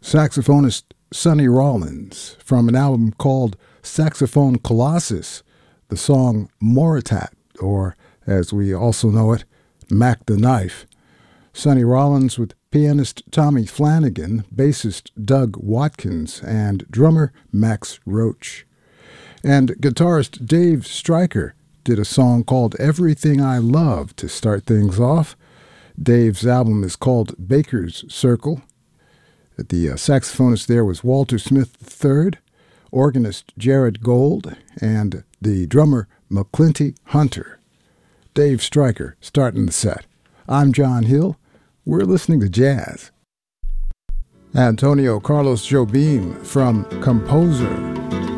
saxophonist Sonny Rollins from an album called Saxophone Colossus, the song Moritat, or as we also know it, Mac the Knife. Sonny Rollins with pianist Tommy Flanagan, bassist Doug Watkins, and drummer Max Roach. And guitarist Dave Stryker did a song called Everything I Love to start things off. Dave's album is called Baker's Circle. The saxophonist there was Walter Smith III, organist Jared Gold, and the drummer McClinty Hunter. Dave Stryker starting the set. I'm John Hill. We're listening to jazz. Antonio Carlos Jobim from Composer.